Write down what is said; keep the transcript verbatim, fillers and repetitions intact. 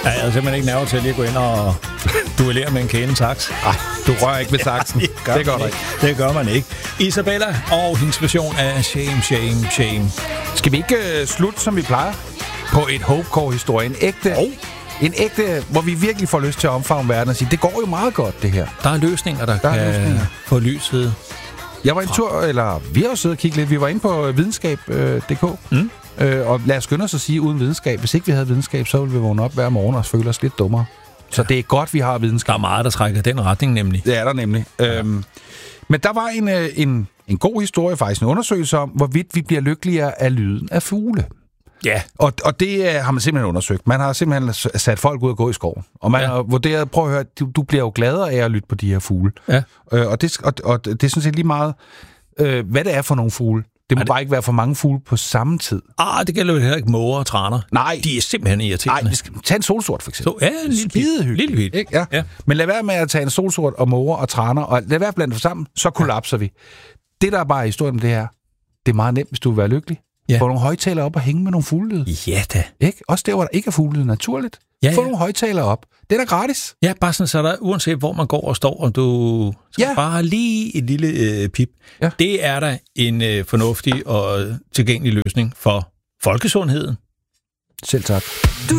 Ja, jeg er simpelthen ikke nerver til at lige gå ind og duellere med en kæne saks. Nej, du rører ikke ved saksen. det, gør det gør man ikke. Det gør man ikke. Isabella og hendes version af Shame, Shame, Shame. Skal vi ikke uh, slutte, som vi plejer? På et Hopecore-historie. En ægte... Oh. En ægte, hvor vi virkelig får lyst til at omfavne verden og sige, det går jo meget godt, det her. Der er løsninger, der, der kan løsninger. få lyset. Jeg var en tur, eller vi har jo siddet og kigget lidt. Vi var inde på videnskab punktum d k. Mm. Øh, og lad os skynde os at sige, uden videnskab. Hvis ikke vi havde videnskab, så ville vi vågne op hver morgen og føle os lidt dummere. Så ja. Det er godt, vi har videnskab. Der er meget, der trækker den retning, nemlig. Det er der nemlig. Ja. Øhm, men der var en, en, en god historie, faktisk en undersøgelse om, hvorvidt vi bliver lykkeligere af lyden af fugle. Ja. Og, og det har man simpelthen undersøgt. Man har simpelthen sat folk ud og gå i skoven. Og man ja. har vurderet, prøv at høre, du, du bliver jo gladere af at lytte på de her fugle. Ja. Øh, og, det, og, og det er sådan set lige meget, øh, hvad det er for nogle fugle. Det må det... bare ikke være for mange fugle på samme tid. Ah, det gælder jo heller ikke måger og traner. Nej. De er simpelthen irriterende. Nej, vi skal tage en solsort, for eksempel. Så, ja, en lille pige. Lille pige. Ikke? Ja. Ja. Men lad være med at tage en solsort og måger og traner, og lad være blandt dem sammen, så kollapser ja. vi. Det, der er bare historien om det her, det er meget nemt, hvis du vil være lykkelig. Ja. Få nogle højtalere op og hænge med nogle fuglelyd. Ja da. Ikke? Også der, hvor der ikke er fuglelyd naturligt. Ja, Få ja. nogle højtalere op. Det er da gratis. Ja, bare sådan, så der, uanset hvor man går og står, og du skal ja. bare lige et lille øh, pip. Ja. Det er da en øh, fornuftig og tilgængelig løsning for folkesundheden. Selv tak.